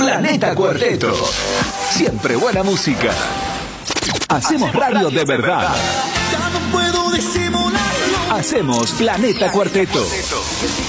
Planeta Cuarteto. Siempre buena música. Hacemos radio de verdad. Hacemos Planeta Cuarteto.